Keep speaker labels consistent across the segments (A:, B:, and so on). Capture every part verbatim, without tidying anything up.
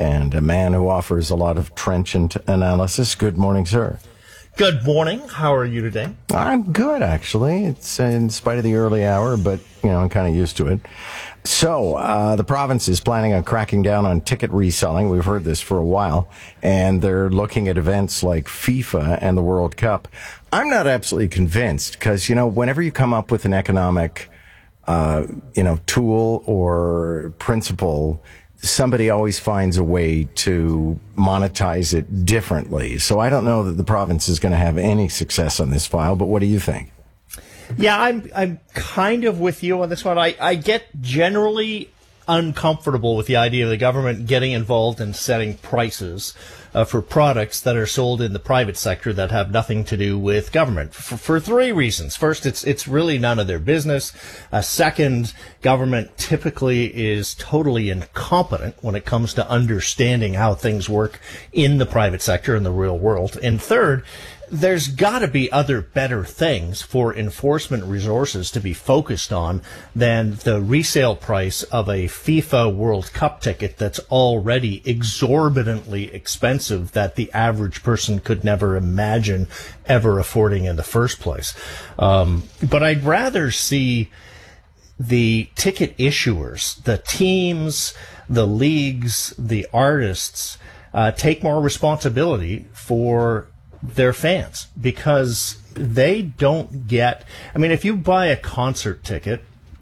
A: and a man who offers a lot of trenchant analysis. Good morning, sir.
B: Good morning. How are you today?
A: I'm good, actually. It's in spite of the early hour, but, you know, I'm kind of used to it. So, uh, the province is planning on cracking down on ticket reselling. We've heard this for a while, and they're looking at events like FIFA and the World Cup. I'm not absolutely convinced because, you know, whenever you come up with an economic, uh, you know, tool or principle, somebody always finds a way to monetize it differently. So I don't know that the province is going to have any success on this file, but what do you think?
B: Yeah, I'm I'm kind of with you on this one. I, I get generally uncomfortable with the idea of the government getting involved in setting prices uh, for products that are sold in the private sector that have nothing to do with government for, for three reasons. First, it's it's really none of their business. Uh, second, government typically is totally incompetent when it comes to understanding how things work in the private sector in the real world. And third, there's got to be other better things for enforcement resources to be focused on than the resale price of a FIFA World Cup ticket that's already exorbitantly expensive that the average person could never imagine ever affording in the first place. Um, but I'd rather see the ticket issuers, the teams, the leagues, the artists, uh, take more responsibility for their fans, because they don't get, I mean, if you buy a concert ticket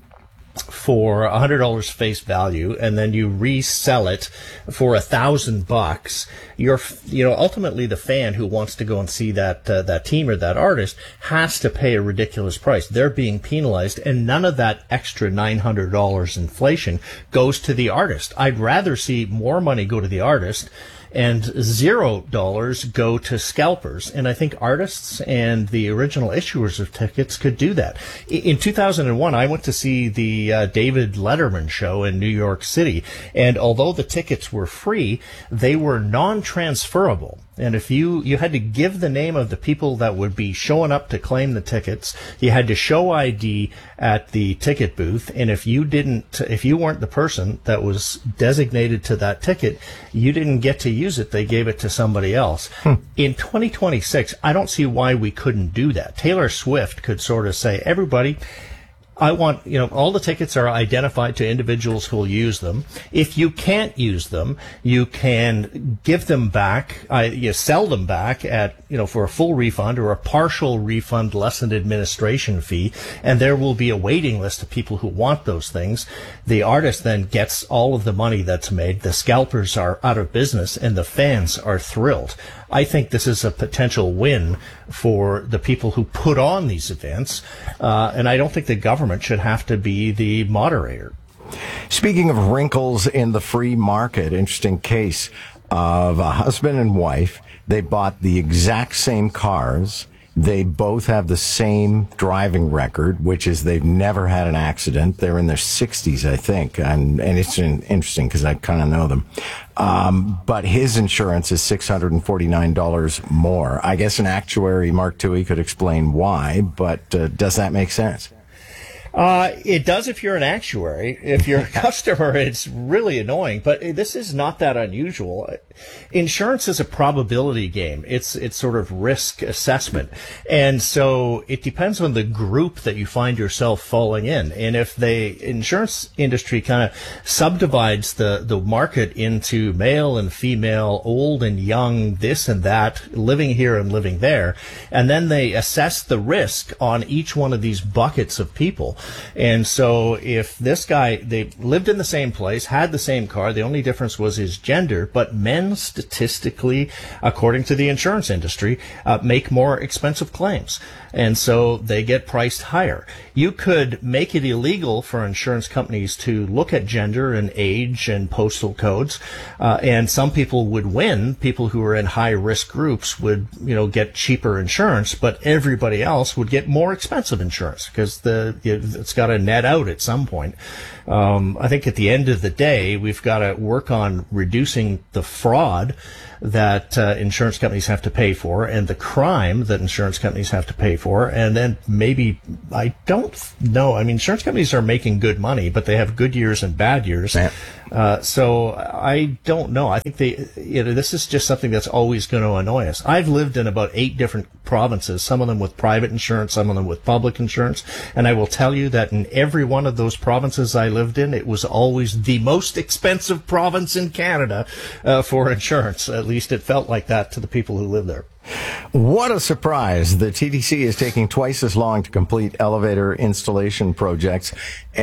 B: for one hundred dollars face value and then you resell it for a thousand bucks, you're, you know, ultimately the fan who wants to go and see that, uh, that team or that artist has to pay a ridiculous price. They're being penalized, and none of that extra nine hundred dollars inflation goes to the artist. I'd rather see more money go to the artist and zero dollars go to scalpers. And I think artists and the original issuers of tickets could do that. In two thousand one, I went to see the uh, David Letterman show in New York City. And although the tickets were free, they were non-transferable. And if you, you had to give the name of the people that would be showing up to claim the tickets, you had to show I D at the ticket booth. And if you didn't, if you weren't the person that was designated to that ticket, you didn't get to use it. They gave it to somebody else. Hmm. In twenty twenty-six, I don't see why we couldn't do that. Taylor Swift could sort of say, everybody, I want, you know, all the tickets are identified to individuals who will use them. If you can't use them, you can give them back, uh, you sell them back at, you know, for a full refund or a partial refund less an administration fee. And there will be a waiting list of people who want those things. The artist then gets all of the money that's made. The scalpers are out of business and the fans are thrilled. I think this is a potential win for the people who put on these events, uh, and I don't think the government should have to be the moderator.
A: Speaking of wrinkles in the free market, interesting case of a husband and wife. They bought the exact same cars. They both have the same driving record, which is they've never had an accident. They're in their sixties, I think. And, and it's interesting because I kind of know them. Um, but his insurance is six hundred forty-nine dollars more. I guess an actuary, Mark Toohey, could explain why, but uh, does that make sense?
B: Uh, it does if you're an actuary. If you're a customer, it's really annoying, but this is not that unusual. Insurance is a probability game. It's, it's sort of risk assessment. And so it depends on the group that you find yourself falling in. And if the insurance industry kind of subdivides the, the market into male and female, old and young, this and that, living here and living there, and then they assess the risk on each one of these buckets of people. And so if this guy, they lived in the same place, had the same car, the only difference was his gender, but men statistically, according to the insurance industry, uh, make more expensive claims. And so they get priced higher. You could make it illegal for insurance companies to look at gender and age and postal codes, uh, and some people would win. People who are in high risk groups would, you know, get cheaper insurance, but everybody else would get more expensive insurance because the it's got to net out at some point. Um, I think at the end of the day, we've got to work on reducing the fraud that uh, insurance companies have to pay for and the crime that insurance companies have to pay for. And then maybe, I don't know, I mean, insurance companies are making good money, but they have good years and bad years.
A: Yeah.
B: Uh, so I don't know. I think they, you know, this is just something that's always going to annoy us. I've lived in about eight different provinces, some of them with private insurance, some of them with public insurance. And I will tell you that in every one of those provinces I lived in, it was always the most expensive province in Canada uh, for insurance. At least it felt like that to the people who live there.
A: What a surprise. The T T C is taking twice as long to complete elevator installation projects.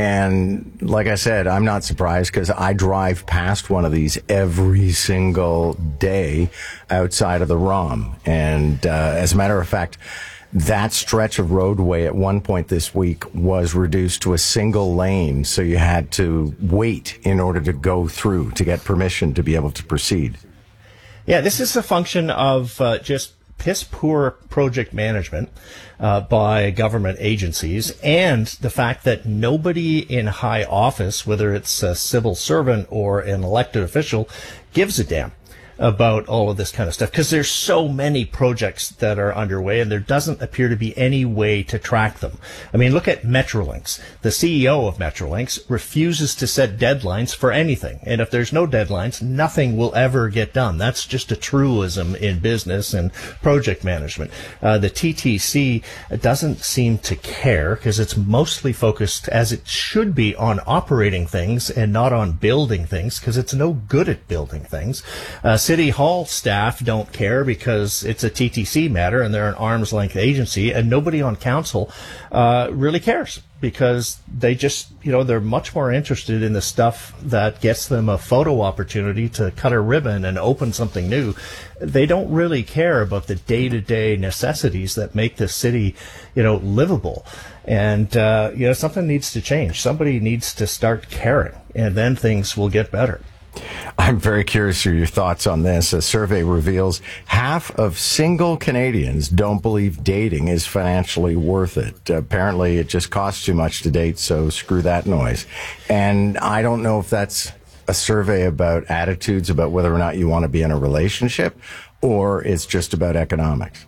A: And like I said, I'm not surprised because I drive past one of these every single day outside of the R O M. And uh, as a matter of fact, that stretch of roadway at one point this week was reduced to a single lane. So you had to wait in order to go through to get permission to be able to proceed.
B: Yeah, this is a function of uh, just piss poor project management uh, by government agencies, and the fact that nobody in high office, whether it's a civil servant or an elected official, gives a damn about all of this kind of stuff, because there's so many projects that are underway and there doesn't appear to be any way to track them. I mean, look at Metrolinx. The C E O of Metrolinx refuses to set deadlines for anything. And if there's no deadlines, nothing will ever get done. That's just a truism in business and project management. Uh, the T T C doesn't seem to care because it's mostly focused, as it should be, on operating things and not on building things, because it's no good at building things. Uh, City Hall staff don't care because it's a T T C matter and they're an arm's length agency, and nobody on council uh, really cares because they just, you know, they're much more interested in the stuff that gets them a photo opportunity to cut a ribbon and open something new. They don't really care about the day-to-day necessities that make the city, you know, livable. And, uh, you know, something needs to change. Somebody needs to start caring, and then things will get better.
A: I'm very curious for your thoughts on this. A survey reveals half of single Canadians don't believe dating is financially worth it. Apparently, it just costs too much to date, so screw that noise. And I don't know if that's a survey about attitudes about whether or not you want to be in a relationship, or it's just about economics.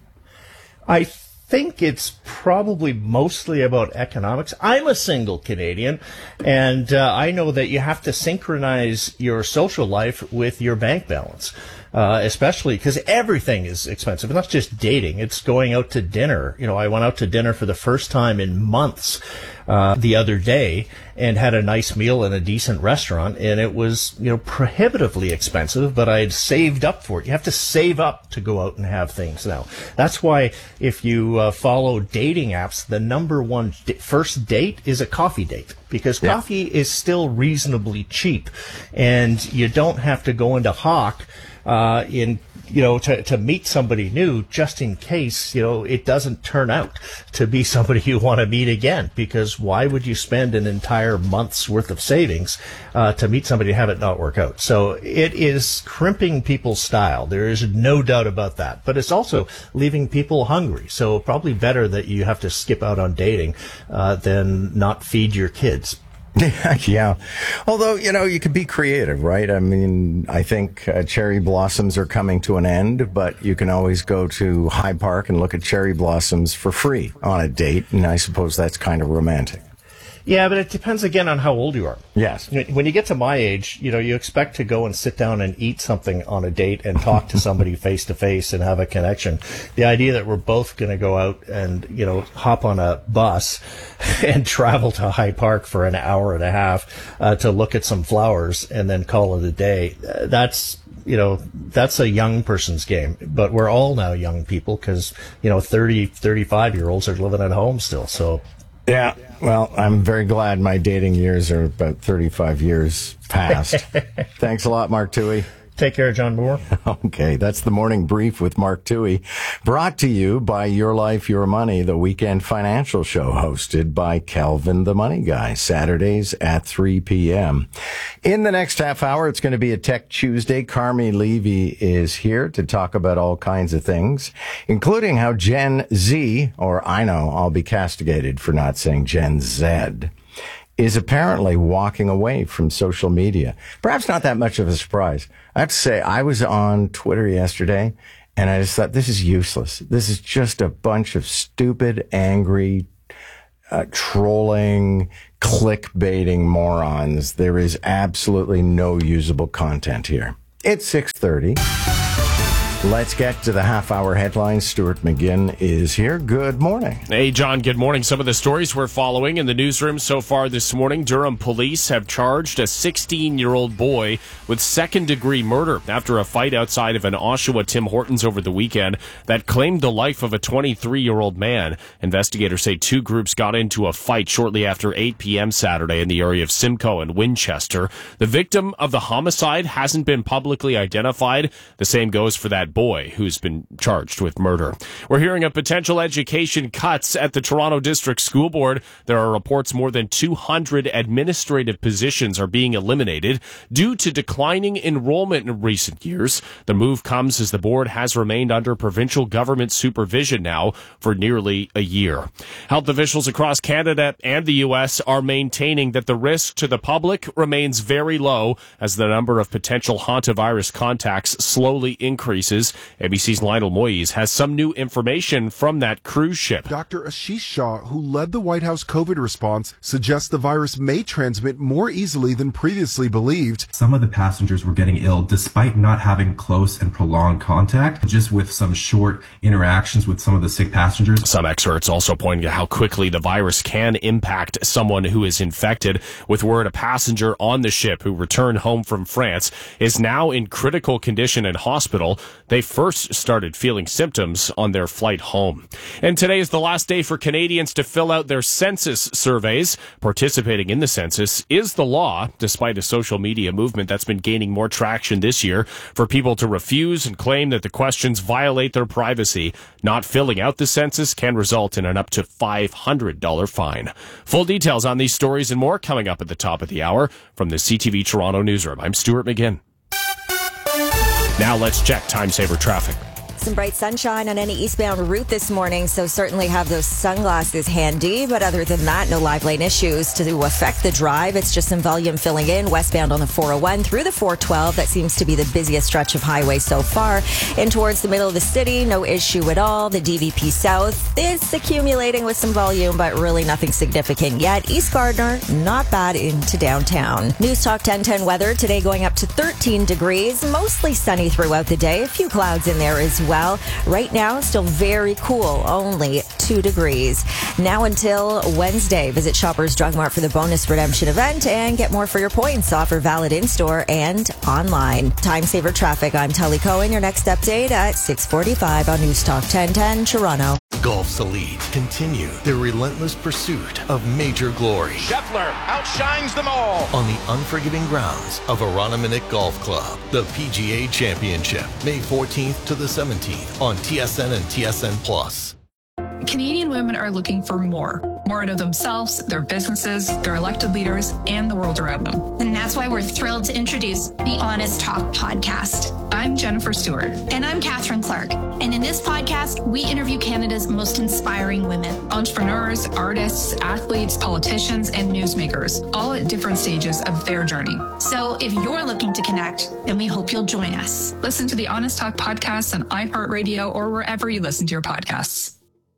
B: I think it's probably mostly about economics. I'm a single Canadian, and uh, I know that you have to synchronize your social life with your bank balance, uh, especially because everything is expensive. It's not just dating. It's going out to dinner. You know, I went out to dinner for the first time in months uh, the other day and had a nice meal in a decent restaurant, and it was, you know, prohibitively expensive, but I had saved up for it. You have to save up to go out and have things now. That's why if you uh, follow dating apps, the number one d- first date is a coffee date, because
A: Yeah.
B: coffee is still reasonably cheap, and you don't have to go into Hawk uh, in you know, to, to meet somebody new, just in case, you know, it doesn't turn out to be somebody you want to meet again. Because why would you spend an entire month's worth of savings uh, to meet somebody and have it not work out? So it is crimping people's style. There is no doubt about that. But it's also leaving people hungry. So probably better that you have to skip out on dating uh, than not feed your kids.
A: Yeah. Although, you know, you could be creative, right? I mean, I think uh, cherry blossoms are coming to an end, but you can always go to High Park and look at cherry blossoms for free on a date. And I suppose that's kind of romantic.
B: Yeah, but it depends again on how old you are.
A: Yes.
B: When you get to my age, you know, you expect to go and sit down and eat something on a date and talk to somebody face to face and have a connection. The idea that we're both going to go out and, you know, hop on a bus and travel to High Park for an hour and a half uh, to look at some flowers and then call it a day, uh, that's, you know, that's a young person's game. But we're all now young people because, you know, thirty, thirty-five year olds are living at home still. So,
A: yeah. Well, I'm very glad my dating years are about thirty-five years past. Thanks a lot, Mark Toohey.
B: Take care, John Moore.
A: Okay, that's the Morning Brief with Mark Toohey, brought to you by Your Life, Your Money, the weekend financial show hosted by Kelvin the Money Guy, Saturdays at three p.m. In the next half hour, it's going to be a Tech Tuesday. Carmi Levy is here to talk about all kinds of things, including how Gen Z, or I know I'll be castigated for not saying Gen Z, is apparently walking away from social media. Perhaps not that much of a surprise. I have to say, I was on Twitter yesterday, and I just thought, this is useless. This is just a bunch of stupid, angry, uh, trolling, clickbaiting morons. There is absolutely no usable content here. It's six thirty. Let's get to the half-hour headlines. Stuart McGinn is here. Good morning.
C: Hey, John, good morning. Some of the stories we're following in the newsroom so far this morning. Durham police have charged a sixteen-year-old boy with second-degree murder after a fight outside of an Oshawa Tim Hortons over the weekend that claimed the life of a twenty-three-year-old man. Investigators say two groups got into a fight shortly after eight p.m. Saturday in the area of Simcoe and Winchester. The victim of the homicide hasn't been publicly identified. The same goes for that boy who's been charged with murder. We're hearing of potential education cuts at the Toronto District School Board. There are reports more than two hundred administrative positions are being eliminated due to declining enrollment in recent years. The move comes as the board has remained under provincial government supervision now for nearly a year. Health officials across Canada and the U S are maintaining that the risk to the public remains very low as the number of potential hantavirus contacts slowly increases. A B C's Lionel Moyes has some new information from that cruise ship.
D: Doctor Ashish Shah, who led the White House COVID response, suggests the virus may transmit more easily than previously believed.
E: Some of the passengers were getting ill despite not having close and prolonged contact, just with some short interactions with some of the sick passengers.
C: Some experts also pointing to how quickly the virus can impact someone who is infected, with word a passenger on the ship who returned home from France is now in critical condition in hospital. They first started feeling symptoms on their flight home. And today is the last day for Canadians to fill out their census surveys. Participating in the census is the law, despite a social media movement that's been gaining more traction this year for people to refuse and claim that the questions violate their privacy. Not filling out the census can result in an up to five hundred dollars fine. Full details on these stories and more coming up at the top of the hour from the C T V Toronto newsroom. I'm Stuart McGinn. Now let's check time-saver traffic.
F: Some bright sunshine on any eastbound route this morning, so certainly have those sunglasses handy. But other than that, no live lane issues to affect the drive. It's just some volume filling in westbound on the four oh one through the four twelve. That seems to be the busiest stretch of highway so far. In towards the middle of the city, no issue at all. The D V P South is accumulating with some volume, but really nothing significant yet. East Gardner, not bad into downtown. News Talk ten ten weather today going up to thirteen degrees. Mostly sunny throughout the day. A few clouds in there as well. Well, right now, still very cool, only two degrees. Now until Wednesday, visit Shoppers Drug Mart for the bonus redemption event and get more for your points. Offer valid in-store and online. Time saver traffic. I'm Tully Cohen. Your next update at six forty-five on News Talk ten ten, Toronto.
G: Golf's elite continue their relentless pursuit of major glory.
H: Scheffler outshines them all
G: on the unforgiving grounds of Aroniminick Golf Club. The P G A Championship, May fourteenth to the seventeenth on T S N and T S N Plus.
I: Canadian women are looking for more. More out of themselves, their businesses, their elected leaders, and the world around them.
J: And that's why we're thrilled to introduce the Honest Talk podcast.
I: I'm Jennifer Stewart.
J: And I'm Catherine Clark. And in this podcast, we interview Canada's most inspiring women.
I: Entrepreneurs, artists, athletes, politicians, and newsmakers, all at different stages of their journey.
J: So if you're looking to connect, then we hope you'll join us.
I: Listen to the Honest Talk podcast on iHeartRadio or wherever you listen to your podcasts.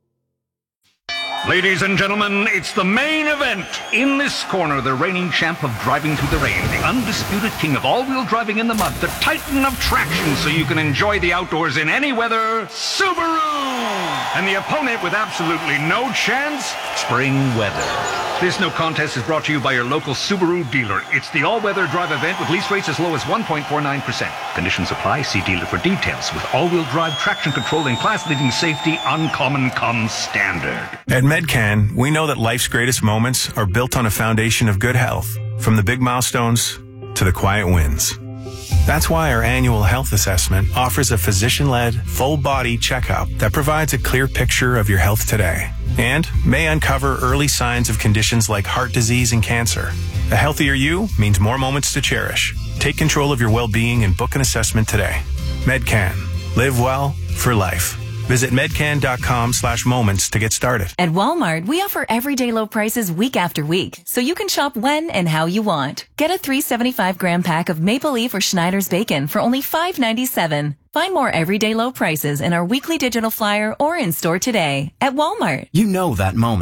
H: Ladies and gentlemen, it's the main event. In this corner, the reigning champ of driving through the rain, the undisputed king of all-wheel driving in the mud, the titan of traction so you can enjoy the outdoors in any weather, Subaru! And the opponent with absolutely no chance, spring weather. This no contest is brought to you by your local Subaru dealer. It's the all-weather drive event with lease rates as low as one point four nine percent. Conditions apply. See dealer for details. With all-wheel drive traction control and class-leading safety, uncommon comes standard.
K: At Medcan, we know that life's greatest moments are built on a foundation of good health, from the big milestones to the quiet wins. That's why our annual health assessment offers a physician-led, full-body checkup that provides a clear picture of your health today and may uncover early signs of conditions like heart disease and cancer. A healthier you means more moments to cherish. Take control of your well-being and book an assessment today. Medcan. Live well for life. Visit medcan.com slash moments to get started.
L: At Walmart, we offer everyday low prices week after week, so you can shop when and how you want. Get a three hundred seventy-five gram pack of Maple Leaf or Schneider's bacon for only five ninety-seven. Find more everyday low prices in our weekly digital flyer or in store today at Walmart.
M: You know that moment.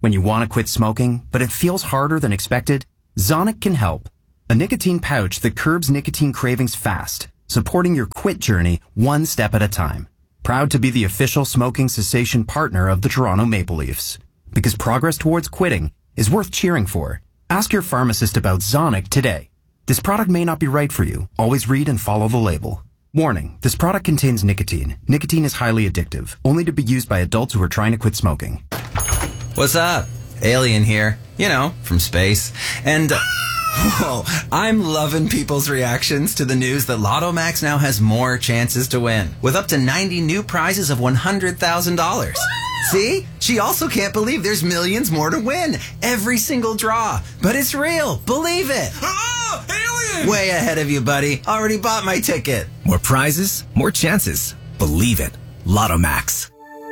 M: When you want to quit smoking, but it feels harder than expected, Zonic can help. A nicotine pouch that curbs nicotine cravings fast, supporting your quit journey one step at a time. Proud to be the official smoking cessation partner of the Toronto Maple Leafs. Because progress towards quitting is worth cheering for. Ask your pharmacist about Zonic today. This product may not be right for you. Always read and follow the label. Warning, this product contains nicotine. Nicotine is highly addictive, only to be used by adults who are trying to quit smoking.
N: What's up? Alien here. You know, from space. And, uh, whoa, I'm loving people's reactions to the news that Lotto Max now has more chances to win, with up to ninety new prizes of one hundred thousand dollars. See? She also can't believe there's millions more to win. Every single draw. But it's real. Believe it.
O: Oh, alien!
N: Way ahead of you, buddy. Already bought my ticket.
O: More prizes, more chances. Believe it. Lotto Max.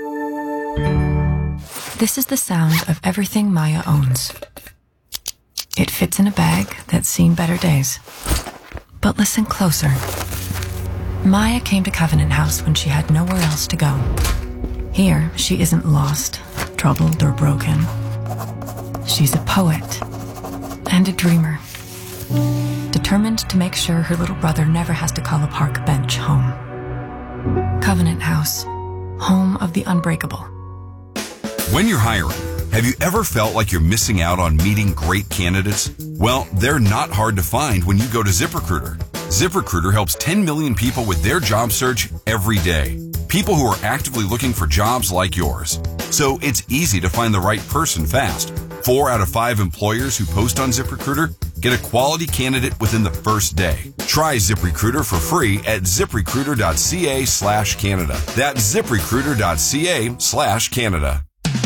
P: This is the sound of everything Maya owns. It fits in a bag that's seen better days. But listen closer. Maya came to Covenant House when she had nowhere else to go. Here, she isn't lost, troubled, or broken. She's a poet and a dreamer, determined to make sure her little brother never has to call a park bench home. Covenant House, home of the unbreakable.
Q: When you're hiring, have you ever felt like you're missing out on meeting great candidates? Well, they're not hard to find when you go to ZipRecruiter. ZipRecruiter helps ten million people with their job search every day. People who are actively looking for jobs like yours. So it's easy to find the right person fast. Four out of five employers who post on ZipRecruiter get a quality candidate within the first day. Try ZipRecruiter for free at ZipRecruiter.ca slash Canada. That's ZipRecruiter.ca slash Canada.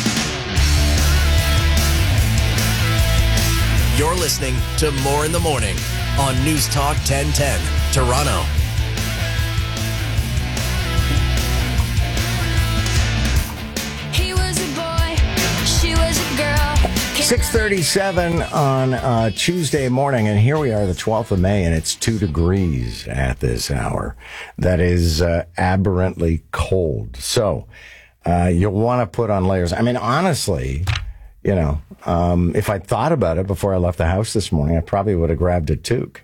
O: You're listening to More in the Morning on News Talk ten ten, Toronto.
A: six thirty-seven on uh, Tuesday morning, and here we are, the twelfth of May, and it's two degrees at this hour. That is uh, aberrantly cold. So uh, you'll want to put on layers. I mean, honestly, you know, um, if I'd thought about it before I left the house this morning, I probably would have grabbed a toque.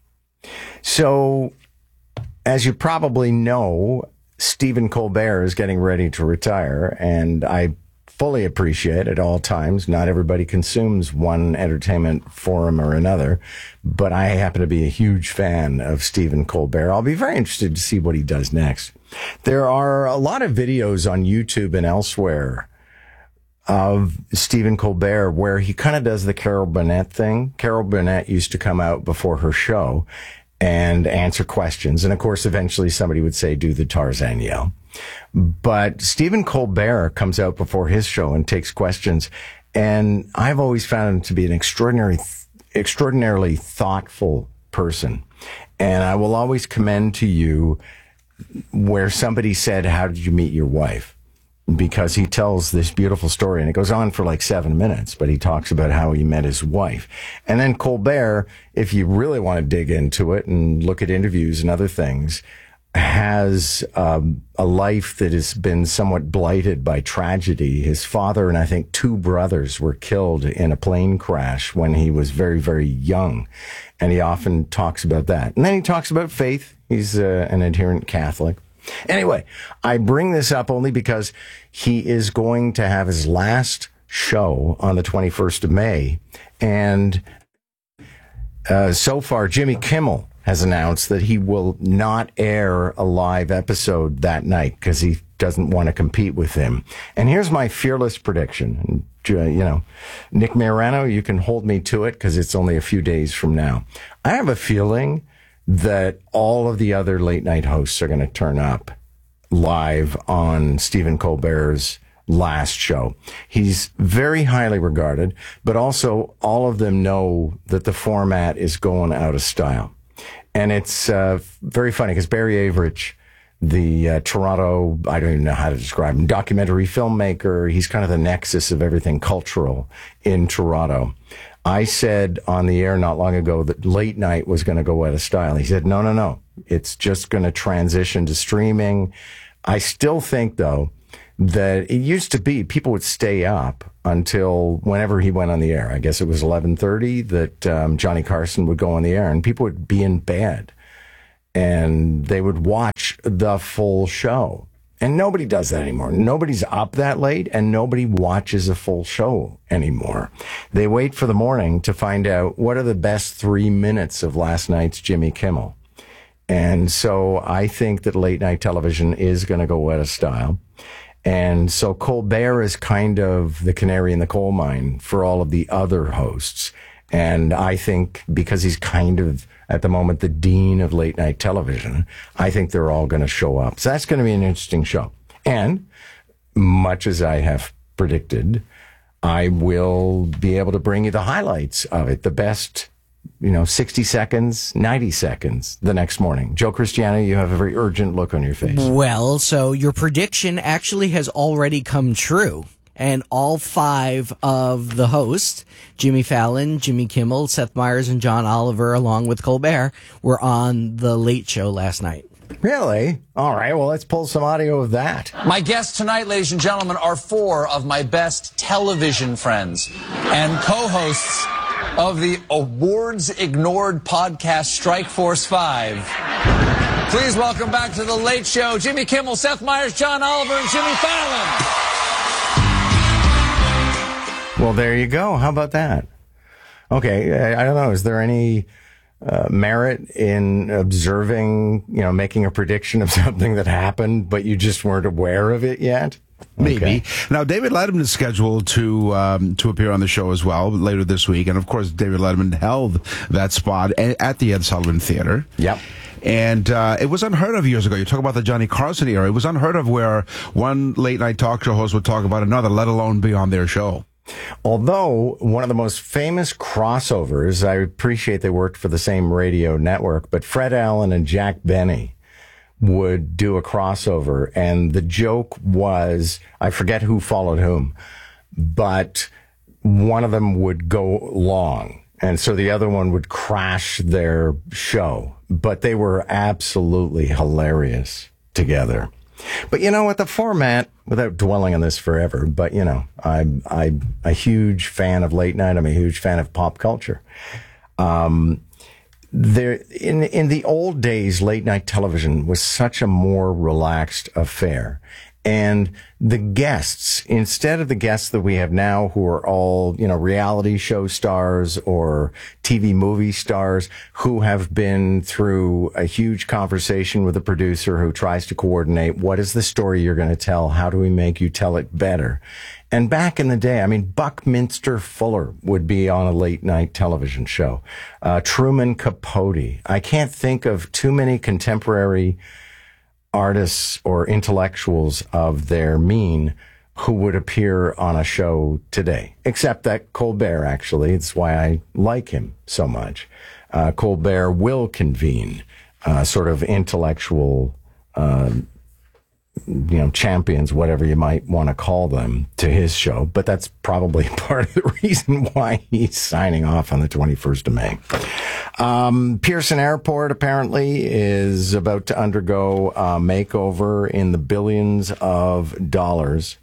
A: So, as you probably know, Stephen Colbert is getting ready to retire, and I fully appreciate at all times, not everybody consumes one entertainment forum or another, but I happen to be a huge fan of Stephen Colbert. I'll be very interested to see what he does next. There are a lot of videos on YouTube and elsewhere of Stephen Colbert where he kind of does the Carol Burnett thing. Carol Burnett used to come out before her show and answer questions. And of course, eventually somebody would say, do the Tarzan yell. But Stephen Colbert comes out before his show and takes questions. And I've always found him to be an extraordinary, extraordinarily thoughtful person. And I will always commend to you where somebody said, how did you meet your wife? Because he tells this beautiful story, and it goes on for like seven minutes, but he talks about how he met his wife. And then Colbert, if you really want to dig into it and look at interviews and other things, has um, a life that has been somewhat blighted by tragedy. His father and I think two brothers were killed in a plane crash when he was very, very young. And he often talks about that. And then he talks about faith. He's uh, an adherent Catholic. Anyway, I bring this up only because he is going to have his last show on the twenty-first of May. And uh, so far, Jimmy Kimmel has announced that he will not air a live episode that night because he doesn't want to compete with him. And here's my fearless prediction. You know, Nick Marano, you can hold me to it because it's only a few days from now. I have a feeling that all of the other late night hosts are going to turn up live on Stephen Colbert's last show. He's very highly regarded, but also all of them know that the format is going out of style. And it's uh, very funny because Barry Average, the uh, Toronto, I don't even know how to describe him, documentary filmmaker, he's kind of the nexus of everything cultural in Toronto. I said on the air not long ago that late night was going to go out of style. He said, no, no, no. It's just going to transition to streaming. I still think, though, that it used to be people would stay up until whenever he went on the air. I guess it was eleven thirty that um, Johnny Carson would go on the air, and people would be in bed and they would watch the full show. And nobody does that anymore. Nobody's up that late, and nobody watches a full show anymore. They wait for the morning to find out what are the best three minutes of last night's Jimmy Kimmel. And so I think that late night television is going to go out of style. And so Colbert is kind of the canary in the coal mine for all of the other hosts. And I think because he's kind of, at the moment, the dean of late night television, I think they're all going to show up. So that's going to be an interesting show. And much as I have predicted, I will be able to bring you the highlights of it, the best, you know, sixty seconds, ninety seconds the next morning. Joe Cristiano, you have a very urgent look on your face.
R: Well, so your prediction actually has already come true. And all five of the hosts, Jimmy Fallon, Jimmy Kimmel, Seth Meyers, and John Oliver, along with Colbert, were on The Late Show last night.
A: Really? All right, well, let's pull some audio of that.
S: My guests tonight, ladies and gentlemen, are four of my best television friends and co-hosts of the awards-ignored podcast Strike Force five. Please welcome back to The Late Show, Jimmy Kimmel, Seth Meyers, John Oliver, and Jimmy Fallon.
A: Well, there you go. How about that? Okay, I, I don't know. Is there any uh, merit in observing, you know, making a prediction of something that happened, but you just weren't aware of it yet?
T: Maybe.
A: Okay.
T: Now, David Letterman is scheduled to um, to appear on the show as well later this week. And, of course, David Letterman held that spot at the Ed Sullivan Theater.
A: Yep.
T: And uh, it was unheard of years ago. You talk about the Johnny Carson era. It was unheard of where one late-night talk show host would talk about another, let alone be on their show.
A: Although one of the most famous crossovers, I appreciate they worked for the same radio network, but Fred Allen and Jack Benny would do a crossover. And the joke was, I forget who followed whom, but one of them would go long. And so the other one would crash their show. But they were absolutely hilarious together. But you know what, the format, without dwelling on this forever, but you know, I'm, I'm a huge fan of late night. I'm a huge fan of pop culture. Um, there, in, in the old days, late night television was such a more relaxed affair. And the guests, instead of the guests that we have now who are all, you know, reality show stars or T V movie stars who have been through a huge conversation with a producer who tries to coordinate what is the story you're going to tell? How do we make you tell it better? And back in the day, I mean, Buckminster Fuller would be on a late night television show. Uh, Truman Capote. I can't think of too many contemporary artists or intellectuals of their mean who would appear on a show today, except that Colbert, actually. It's why I like him so much. Uh, Colbert will convene uh, sort of intellectual, uh, you know, champions, whatever you might want to call them, to his show. But that's probably part of the reason why he's signing off on the twenty-first of May. Um, Pearson Airport apparently is about to undergo a makeover in the billions of dollars.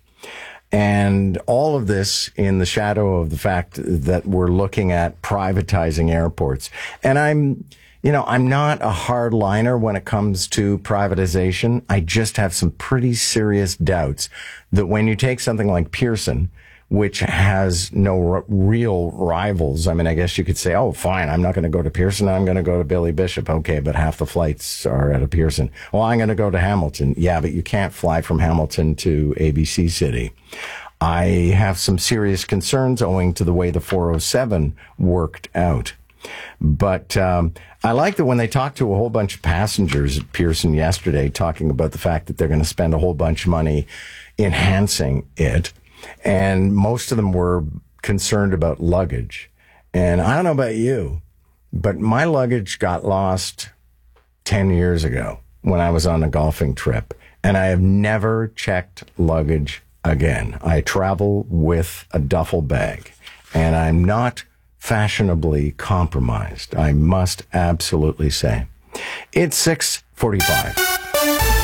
A: And all of this in the shadow of the fact that we're looking at privatizing airports. And I'm, you know, I'm not a hardliner when it comes to privatization. I just have some pretty serious doubts that when you take something like Pearson, which has no r- real rivals. I mean, I guess you could say, oh, fine, I'm not going to go to Pearson. I'm going to go to Billy Bishop. Okay, but half the flights are at a Pearson. Well, I'm going to go to Hamilton. Yeah, but you can't fly from Hamilton to A B C City. I have some serious concerns owing to the way the four oh seven worked out. But um, I like that when they talked to a whole bunch of passengers at Pearson yesterday, talking about the fact that they're going to spend a whole bunch of money enhancing it. And most of them were concerned about luggage. And I don't know about you, but my luggage got lost ten years ago when I was on a golfing trip. And I have never checked luggage again. I travel with a duffel bag. And I'm not fashionably compromised, I must absolutely say. It's six forty-five.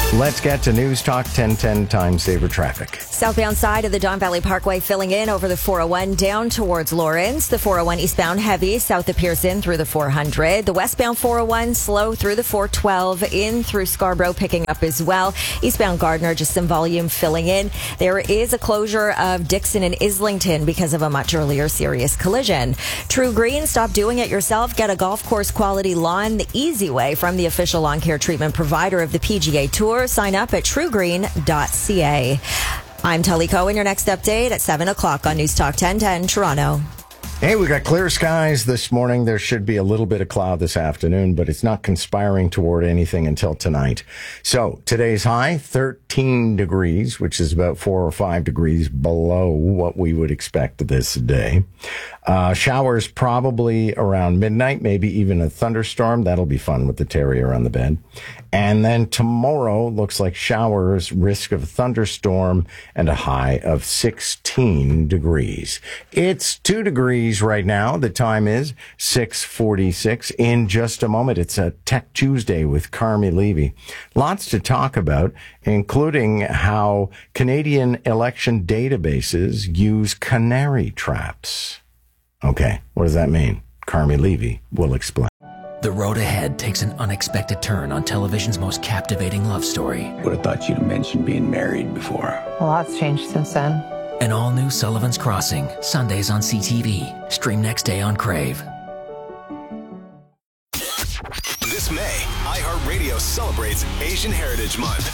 A: Let's get to News Talk ten ten Time Saver Traffic.
F: Southbound side of the Don Valley Parkway filling in over the four oh one down towards Lawrence. The four oh one eastbound heavy south of Pearson through the four hundred. The westbound four oh one slow through the four twelve in through Scarborough picking up as well. Eastbound Gardner, just some volume filling in. There is a closure of Dixon and Islington because of a much earlier serious collision. True Green, stop doing it yourself. Get a golf course quality lawn the easy way from the official lawn care treatment provider of the P G A Tour. Sign up at true green dot c a. I'm Tully Cohen. Your next update at seven o'clock on News Talk ten ten Toronto.
A: Hey, we got clear skies this morning. There should be a little bit of cloud this afternoon, but it's not conspiring toward anything until tonight. So today's high, thirteen degrees, which is about four or five degrees below what we would expect this day. Uh, showers probably around midnight, maybe even a thunderstorm. That'll be fun with the terrier on the bed. And then tomorrow looks like showers, risk of a thunderstorm, and a high of sixteen degrees. It's two degrees right now. The time is six forty-six. In just a moment, it's a Tech Tuesday with Carmi Levy. Lots to talk about, including how Canadian election databases use canary traps. Okay, what does that mean? Carmi Levy will explain.
U: The road ahead takes an unexpected turn on television's most captivating love story.
V: Would have thought you'd have mentioned being married before.
W: A lot's changed since then.
U: An all-new Sullivan's Crossing, Sundays on C T V. Stream next day on Crave.
X: This May, iHeartRadio celebrates Asian Heritage Month.